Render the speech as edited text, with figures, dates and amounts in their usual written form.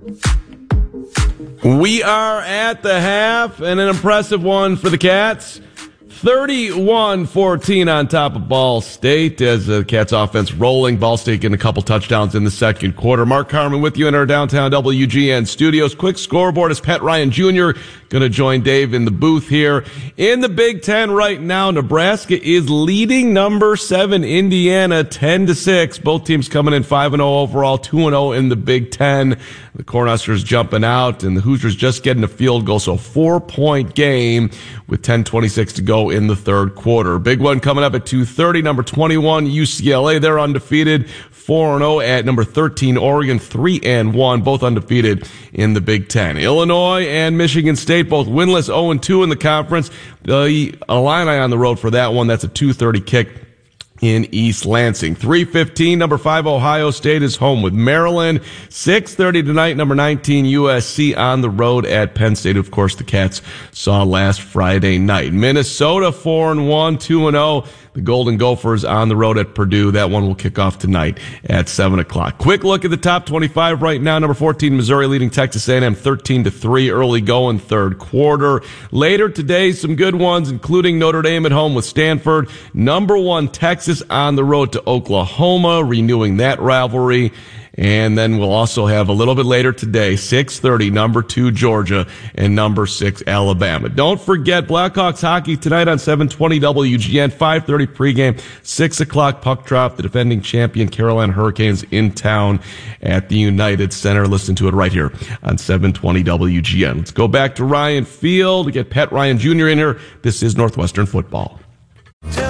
We are at the half, and an impressive one for the Cats. 31-14 on top of Ball State as the Cats offense rolling. Ball State getting a couple touchdowns in the second quarter. Mark Carman with you in our downtown WGN studios. Quick scoreboard as Pat Ryan Jr. going to join Dave in the booth here. In the Big Ten right now, Nebraska is leading number 7 Indiana 10-6. Both teams coming in 5-0 overall, 2-0 in the Big Ten. The Cornhuskers jumping out and the Hoosiers just getting a field goal. So 4-point game with 10:26 to go in the third quarter. Big one coming up at 2:30. Number 21 UCLA, they're undefeated, 4-0 at number 13 Oregon, 3-1, both undefeated in the Big Ten. Illinois and Michigan State both winless, 0-2 in the conference. The Illini on the road for that one. That's a 2:30 kick in East Lansing. 3:15, number 5 Ohio State is home with Maryland. 6:30 tonight, number 19 USC on the road at Penn State. Of course, the Cats saw last Friday night. Minnesota 4-1, 2-0. The Golden Gophers on the road at Purdue. That one will kick off tonight at 7 o'clock. Quick look at the top 25 right now. Number 14, Missouri leading Texas A&M 13-3. Early going third quarter. Later today, some good ones, including Notre Dame at home with Stanford. Number 1, Texas on the road to Oklahoma, renewing that rivalry. And then we'll also have a little bit later today, 6:30, number 2 Georgia and number 6 Alabama. Don't forget Blackhawks hockey tonight on 720 WGN, 5:30 pregame, 6 o'clock puck drop. The defending champion Carolina Hurricanes in town at the United Center. Listen to it right here on 720 WGN. Let's go back to Ryan Field to get Pat Ryan Jr. in here. This is Northwestern football.